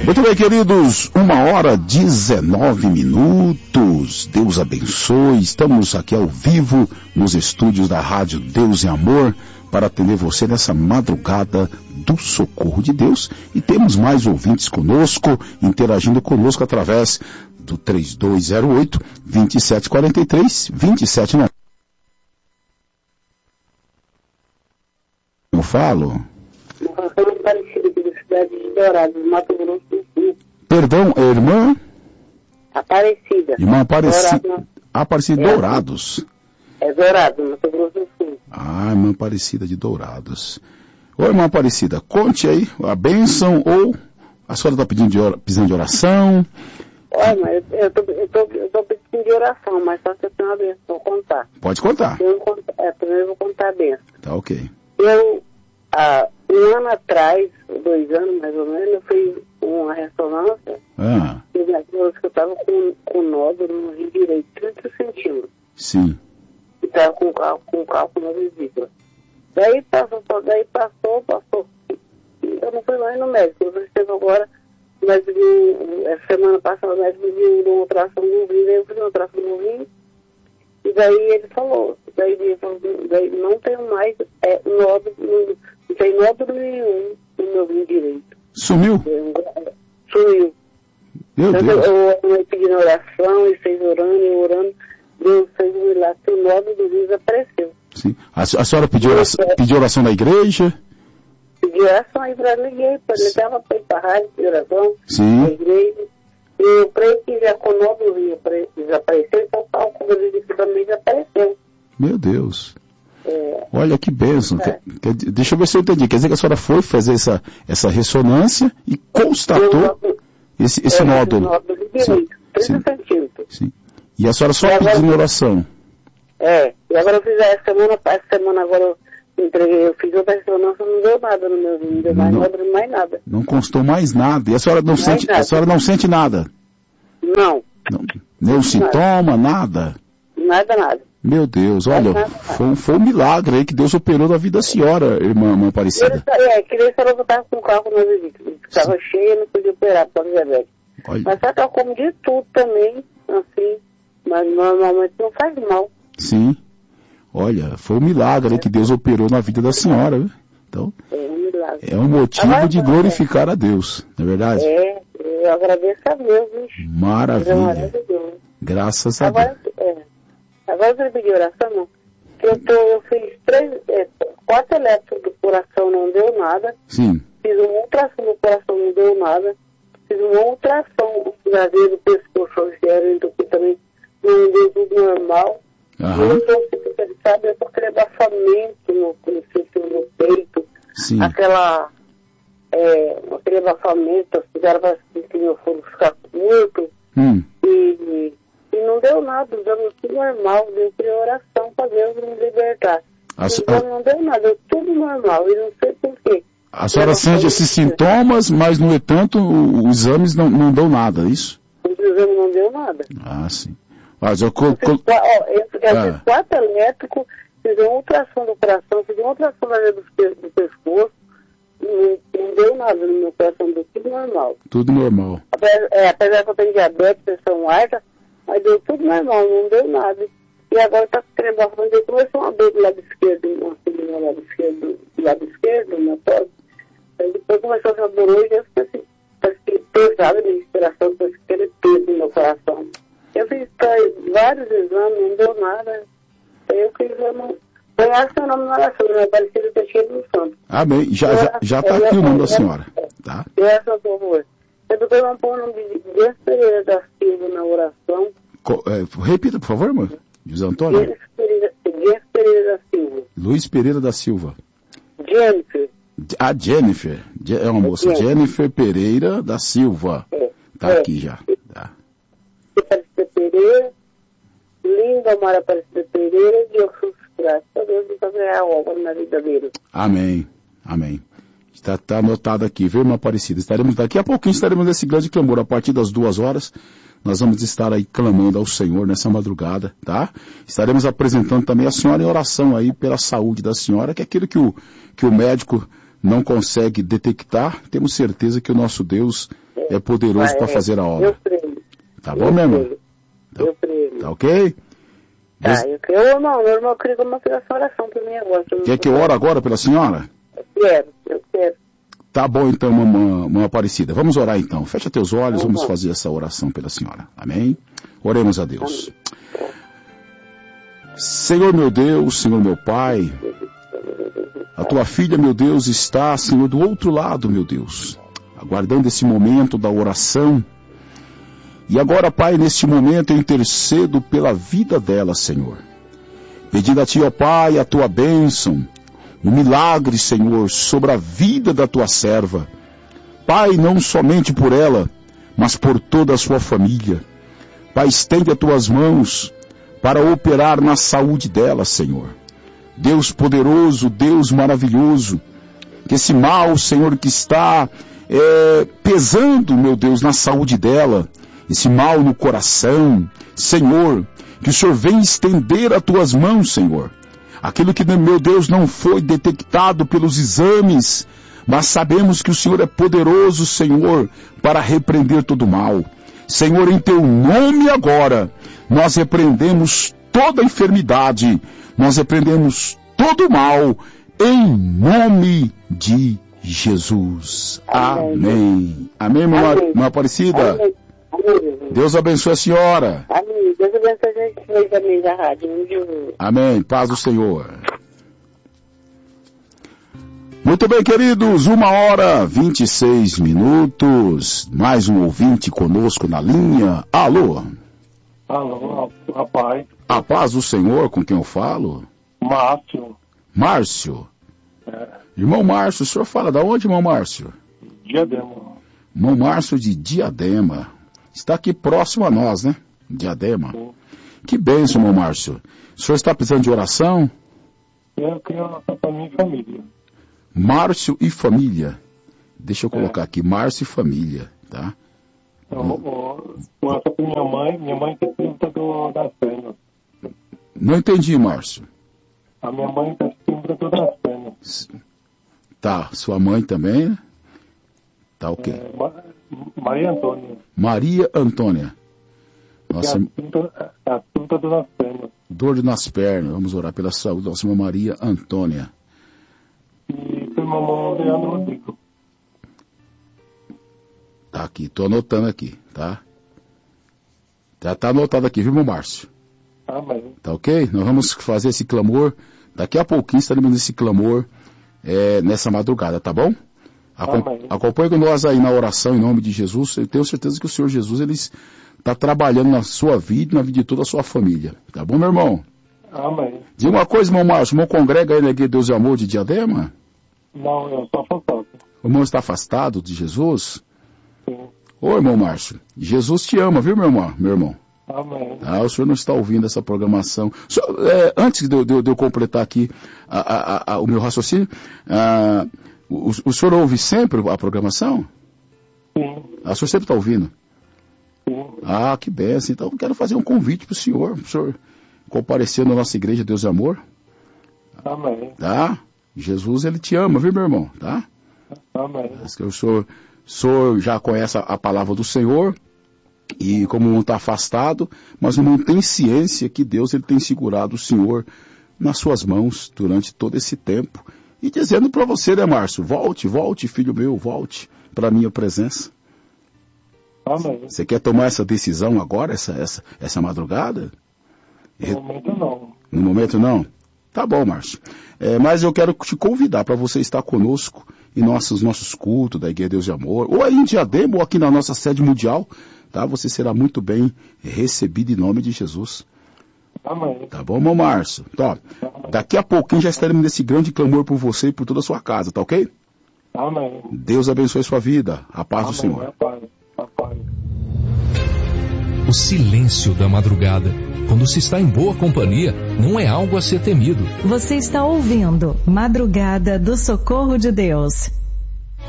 Muito bem, queridos, 1h19. Deus abençoe. Estamos aqui ao vivo nos estúdios da Rádio Deus e Amor para atender você nessa madrugada do socorro de Deus. E temos mais ouvintes conosco, interagindo conosco através do 3208-2743, 2790. Eu falo? Aparecida aqui da cidade de Dourados, Mato Grosso do Sul. Perdão, irmã? Aparecida. Irmã Aparecida. Aparecida de É. Dourados. É Dourados, Mato Grosso do Sul. Ah, irmã Aparecida de Dourados. Ô, irmã Aparecida, conte aí a bênção ou a senhora está precisando de oração? Olha, mas eu tô pedindo de oração, mas só que eu tenho uma bênção para contar. Pode contar. Primeiro eu vou contar a bênção. Tá ok. Eu, um ano atrás, 2 anos mais ou menos, eu fiz uma ressonância e me falou que eu estava com nódulo no rim direito, 30 centímetros. Sim. E estava com cálculo na vesícula. Daí passou. Eu não fui mais no médico. Eu chego agora, o médico essa semana passada, o médico me viu uma ultrassom do rim, daí eu fiz uma ultrassom do rim. E daí ele falou, daí não tenho mais nódulo, não tem nódulo nenhum no meu rim direito. Sumiu? Sumiu. Meu então, Deus. eu pedi oração, e fez orando, Deus fez um milagre, que o nódulo do rim desapareceu. Sim. A senhora pediu oração na igreja? Pedi oração aí para liguei, para ligar para ir para a rádio, pedir oração, Sim. na igreja. E eu creio que já com o nódulo do rim desapareceu, então o cálculo da vesícula também desapareceu. Meu Deus. Olha que bênção. Deixa eu ver se eu entendi. Quer dizer que a senhora foi fazer essa ressonância e constatou esse nódulo. Direito, 30 centímetros. Sim. E a senhora só pediu oração. E agora eu fiz essa semana agora eu fiz outra ressonância, não deu nada no meu rim, não deu mais nódulo, mais nada. Não constou mais nada. E a senhora não sente nada? A senhora não sente nada? Não. Nenhum sintoma, nada? Nada. Meu Deus, olha, foi um milagre aí que Deus operou na vida da senhora, irmã Aparecida. Queria saber que eu estava com o cálculo na vesícula. Estava cheia, não podia operar por causa do diabetes. Mas só que eu como de tudo também, assim, mas normalmente não faz mal. Sim. Olha, foi um milagre aí que Deus operou na vida da senhora, viu? Então, é um motivo de glorificar a Deus, não é verdade? Eu agradeço a Deus, bicho. Maravilha. Graças a Deus. Agora eu quero pedir oração, não. Eu fiz 4 eletros do coração, não deu nada. Sim. Fiz uma ultrassom do coração, não deu nada. Fiz uma ultrassom na veia do pescoço, que também não deu tudo normal. Eu estou sabe, eu estou com aquele abafamento no peito. Sim. Aquele abafamento, fizeram para que meu fogo ficar curto. E não deu nada, deu tudo normal, deu oração para Deus me libertar. Então não deu nada, deu tudo normal, e não sei por quê. A senhora sente esses sintomas, mas no entanto os exames não dão nada, é isso? Os exames não deu nada. Sim. Mas eu fiz 4 elétricos, fiz uma ultrassom do coração, fiz uma ultrassom da veia do pescoço, não deu nada no meu coração, deu tudo normal. Tudo normal. Apesar que eu tenho diabetes, pressão alta, mas deu tudo normal, não deu nada. E agora está com aquele abafamento, começou uma dor do lado esquerdo, do lado esquerdo, na tosse. Aí depois começou essa dor hoje, eu fiquei parece que pesado de respiração, parece que aquele peso no meu coração. Eu fiz vários exames, não deu nada. Aí eu fiz ganhar seu nome na oração, né? Aparecido Teixeira do Santo. Amém. Já está aqui o nome da senhora. Tá? Graças por favor. Eu depois vou pôr o nome de Dias Pereira da Silva na oração. Repita, por favor, irmão. José Antônio. Dias Pereira da Silva. Luiz Pereira da Silva. Jennifer. Jennifer. É uma moça. Jennifer Pereira da Silva. Tá aqui já. Tá. Aparecida Pereira. Linda Mara Aparecida Pereira. Deus graças a Deus não fazer a obra na vida dele. Amém. Está anotado aqui, viu, irmã Aparecida? Daqui a pouquinho estaremos nesse grande clamor. A partir das 2 horas, nós vamos estar aí clamando ao Senhor nessa madrugada, tá? Estaremos apresentando também a senhora em oração aí pela saúde da senhora, que é aquilo que o médico não consegue detectar. Temos certeza que o nosso Deus é poderoso para fazer a obra. Eu creio. Tá bom, meu irmão? Eu creio. Tá ok? Tá, eu creio. Não, meu irmão, eu creio que eu vou fazer essa oração por mim agora. Quer que eu ore agora pela senhora? Eu quero. Tá bom então, mamãe Aparecida. Vamos orar então. Fecha teus olhos, vamos fazer essa oração pela senhora. Amém? Oremos a Deus. Amém. Senhor meu Deus, Senhor meu Pai, a tua filha, meu Deus, está, Senhor, do outro lado, meu Deus, aguardando esse momento da oração. E agora, Pai, neste momento eu intercedo pela vida dela, Senhor. Pedindo a Ti, ó Pai, a Tua bênção, um milagre, Senhor, sobre a vida da Tua serva. Pai, não somente por ela, mas por toda a sua família. Pai, estende as Tuas mãos para operar na saúde dela, Senhor. Deus poderoso, Deus maravilhoso, que esse mal, Senhor, que está pesando, meu Deus, na saúde dela, esse mal no coração, Senhor, que o Senhor venha estender as Tuas mãos, Senhor. Aquilo que, meu Deus, não foi detectado pelos exames, mas sabemos que o Senhor é poderoso, Senhor, para repreender todo mal. Senhor, em Teu nome agora, nós repreendemos toda enfermidade, nós repreendemos todo mal, em nome de Jesus. Amém. Amém, irmã Aparecida? Amém. Deus abençoe a senhora. Amém. Deus abençoe a gente também da rádio. Amém. Paz do Senhor. Muito bem, queridos, 1h26. Mais um ouvinte conosco na linha. Alô? Alô, rapaz. A paz do Senhor, com quem eu falo? Márcio. Márcio? Irmão Márcio, o senhor fala da onde, irmão Márcio? Diadema. Irmão Márcio de Diadema. Está aqui próximo a nós, né? Diadema. Sim. Que bênção, irmão Márcio. O senhor está precisando de oração? Eu queria oração para minha família. Márcio e família. Deixa eu colocar aqui, Márcio e família, tá? Oração para minha mãe tem síndrome das pernas. Não entendi, Márcio. A minha mãe tem síndrome das pernas. Tá, sua mãe também, né? Tá ok. Maria Antônia. Maria Antônia. Nossa, a síndrome das pernas. dor nas pernas. Vamos orar pela saúde da nossa irmã Maria Antônia. E foi meu irmão Leandro Rodrigo. Tá aqui, tô anotando aqui, tá? Tá anotado aqui, viu, meu Márcio? Amém. Tá ok? Nós vamos fazer esse clamor. Daqui a pouquinho estaremos nesse clamor nessa madrugada, tá bom? Acompanhe com nós aí na oração em nome de Jesus. Eu tenho certeza que o Senhor Jesus, Ele está trabalhando na sua vida e na vida de toda a sua família. Tá bom, meu irmão? Amém. Diga uma coisa, irmão Márcio. O irmão congrega aí na Igreja Deus e Amor de Diadema? Não, eu estou afastado. O irmão está afastado de Jesus? Sim. Ô, irmão Márcio, Jesus te ama, viu, meu irmão? Amém. O senhor não está ouvindo essa programação. Antes de eu completar aqui o meu raciocínio, o senhor ouve sempre a programação? Sim. O senhor sempre está ouvindo? Sim. Que benção. Então eu quero fazer um convite para o senhor comparecer na nossa Igreja Deus e Amor. Amém. Tá? Jesus, Ele te ama, viu, meu irmão? Tá? Amém. O senhor já conhece a palavra do Senhor, e como não está afastado, mas não tem ciência que Deus Ele tem segurado o Senhor nas suas mãos durante todo esse tempo. E dizendo para você, né, Márcio? Volte, filho meu, volte para a minha presença. Amém. Você quer tomar essa decisão agora, essa madrugada? No momento não. No momento não? Tá bom, Márcio. Mas eu quero te convidar para você estar conosco em nossos cultos da Igreja Deus de Amor, ou aí em Diadema, ou aqui na nossa sede mundial, tá? Você será muito bem recebido em nome de Jesus. Amém. Tá bom, irmão Márcio? Então, daqui a pouquinho já estaremos nesse grande clamor por você e por toda a sua casa, tá ok? Amém. Deus abençoe sua vida. A paz do Senhor. Paz. O silêncio da madrugada, quando se está em boa companhia, não é algo a ser temido. Você está ouvindo Madrugada do Socorro de Deus.